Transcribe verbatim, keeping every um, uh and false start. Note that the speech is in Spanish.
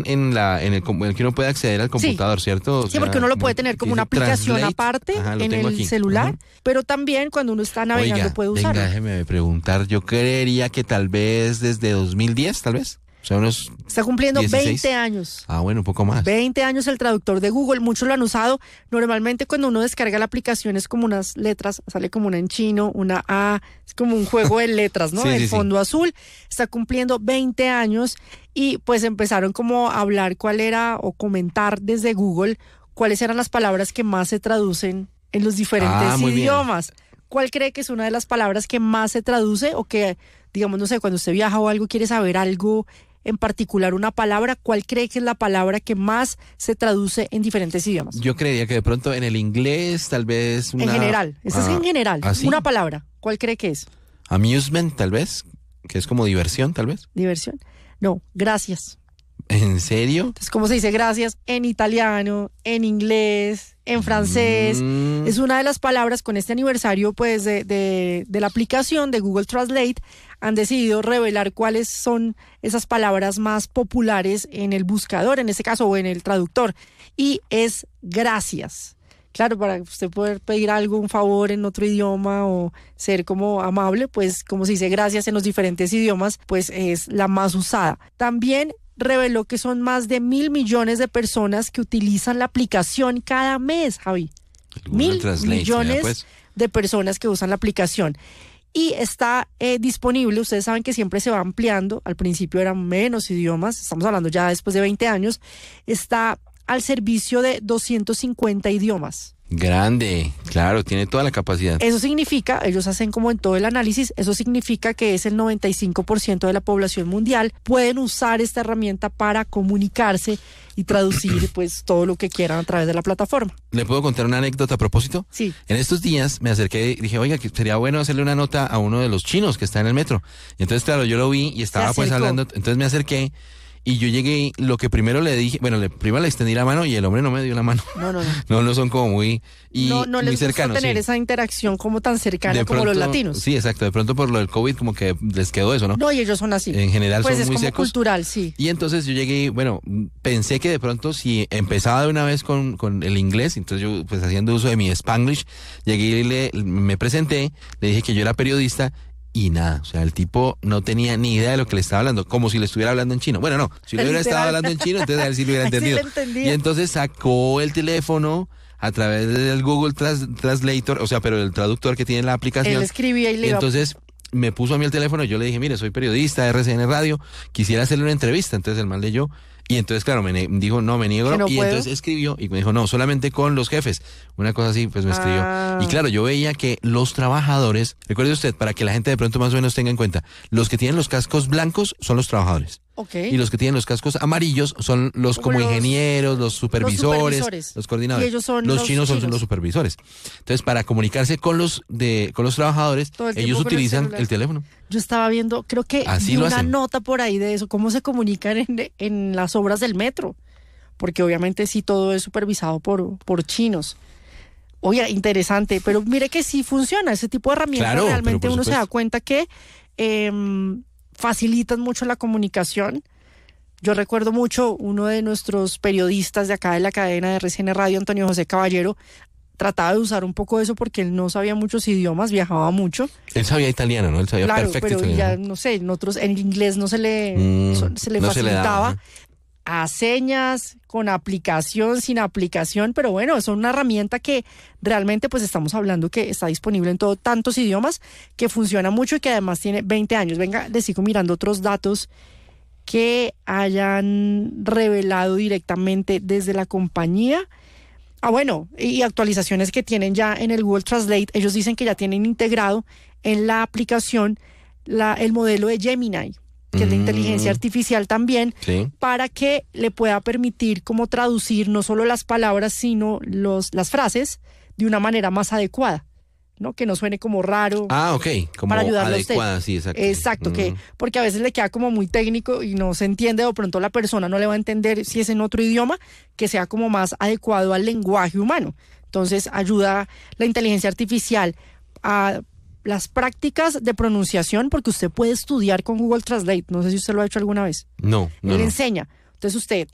en la en el, en el que uno puede acceder al computador, sí. ¿Cierto? O sí, sea, porque uno lo puede tener como una aplicación Translate, aparte ajá, en el aquí. celular, ajá. pero también cuando uno está navegando Oiga, puede usarlo. Venga, déjeme preguntar, yo creería que tal vez desde dos mil diez, tal vez. O sea, unos Está cumpliendo dieciséis. veinte años. Ah, bueno, un poco más. veinte años el traductor de Google, muchos lo han usado. Normalmente cuando uno descarga la aplicación es como unas letras, sale como una en chino, una A, es como un juego de letras, ¿no? sí, el sí, fondo sí. azul. Está cumpliendo veinte años y pues empezaron como a hablar cuál era o comentar desde Google cuáles eran las palabras que más se traducen en los diferentes ah, muy idiomas. Bien. ¿Cuál cree que es una de las palabras que más se traduce o que, digamos, no sé, cuando usted viaja o algo, quiere saber algo en particular, una palabra, ¿cuál cree que es la palabra que más se traduce en diferentes idiomas? Yo creería que de pronto en el inglés, tal vez una... En general, eso ah, es en general, ¿ah, sí? Una palabra, ¿cuál cree que es? Amusement, tal vez, que es como diversión, tal vez. ¿Diversión? No, gracias. ¿En serio? Entonces, ¿cómo se dice gracias? En italiano, en inglés, en francés. Mm. Es una de las palabras con este aniversario pues de, de, de la aplicación de Google Translate. Han decidido revelar cuáles son esas palabras más populares en el buscador, en este caso, o en el traductor. Y es gracias. Claro, para usted poder pedir algo, un favor en otro idioma o ser como amable, pues como se dice gracias en los diferentes idiomas, pues es la más usada. También reveló que son más de mil millones de personas que utilizan la aplicación cada mes, Javi. Mil Translate, millones pues. de personas que usan la aplicación. Y está eh, disponible, ustedes saben que siempre se va ampliando, al principio eran menos idiomas, estamos hablando ya después de veinte años, está al servicio de doscientos cincuenta idiomas. Grande, claro, tiene toda la capacidad. Eso significa, ellos hacen como en todo el análisis, eso significa que es el noventa y cinco por ciento de la población mundial, pueden usar esta herramienta para comunicarse y traducir pues todo lo que quieran a través de la plataforma. ¿Le puedo contar una anécdota a propósito? Sí. En estos días me acerqué y dije, oiga, que sería bueno hacerle una nota a uno de los chinos que está en el metro. Y entonces, claro, yo lo vi y estaba pues hablando, entonces me acerqué. Y yo llegué, lo que primero le dije, bueno, le, primero le extendí la mano y el hombre no me dio la mano. No, no, no. No, no son como muy, y, no, no muy les cercanos. gusta tener sí. esa interacción como tan cercana de como pronto, los latinos. Sí, exacto. De pronto por lo del COVID como que les quedó eso, ¿no? No, y ellos son así. En general pues son es muy como secos. cultural, sí. Y entonces yo llegué, bueno, pensé que de pronto si empezaba de una vez con, con el inglés, entonces yo pues haciendo uso de mi Spanglish, llegué y le, me presenté, le dije que yo era periodista. Y nada, o sea, el tipo no tenía ni idea de lo que le estaba hablando, como si le estuviera hablando en chino. Bueno, no, si le hubiera estado hablando en chino, entonces a él sí lo hubiera entendido. Sí, y entonces sacó el teléfono a través del Google Trans Translator, o sea, pero el traductor que tiene la aplicación. Él escribía y le y iba... entonces me puso a mí el teléfono y yo le dije, mire, soy periodista de R C N Radio, quisiera hacerle una entrevista. Entonces el man leyó. Y entonces, claro, me dijo, no, me niego. No y puedo. entonces escribió y me dijo, no, solamente con los jefes. Una cosa así, pues me escribió. Ah. Y claro, yo veía que los trabajadores, recuerde usted, para que la gente de pronto más o menos tenga en cuenta, los que tienen los cascos blancos son los trabajadores. Okay. Y los que tienen los cascos amarillos son los como, como los, ingenieros, los supervisores, los, supervisores. los coordinadores. Y ellos son los, los chinos, chinos son los supervisores. Entonces, para comunicarse con los de con los trabajadores, ellos utilizan el, el teléfono. Yo estaba viendo, creo que Así vi lo una hacen. nota por ahí de eso, cómo se comunican en, en las obras del metro, porque obviamente sí todo es supervisado por, por chinos. Oye, interesante, pero mire que sí funciona, ese tipo de herramientas claro, realmente uno supuesto. se da cuenta que eh, facilitan mucho la comunicación. Yo recuerdo mucho uno de nuestros periodistas de acá de la cadena de R C N Radio, Antonio José Caballero, trataba de usar un poco eso porque él no sabía muchos idiomas, viajaba mucho. Él sabía italiano, ¿no? Él sabía claro, perfecto pero italiano. ya no sé, en otros, en inglés no se le, mm, se le no facilitaba. Se le a señas, con aplicación, sin aplicación, pero bueno, es una herramienta que realmente pues estamos hablando que está disponible en todo, tantos idiomas, que funciona mucho y que además tiene veinte años. Venga, les sigo mirando otros datos que hayan revelado directamente desde la compañía. Ah, bueno, y actualizaciones que tienen ya en el Google Translate. Ellos dicen que ya tienen integrado en la aplicación la, el modelo de Gemini, que es de inteligencia artificial también, sí. para que le pueda permitir como traducir no solo las palabras, sino los, las frases de una manera más adecuada, ¿no? Que no suene como raro. Ah, ok, como para ayudarlo adecuada, a usted. sí, exacto. Exacto, mm. que, porque a veces le queda como muy técnico y no se entiende, o pronto la persona no le va a entender si es en otro idioma, que sea como más adecuado al lenguaje humano. Entonces ayuda la inteligencia artificial a las prácticas de pronunciación, porque usted puede estudiar con Google Translate. No sé si usted lo ha hecho alguna vez. No, no. Él no. enseña. Entonces usted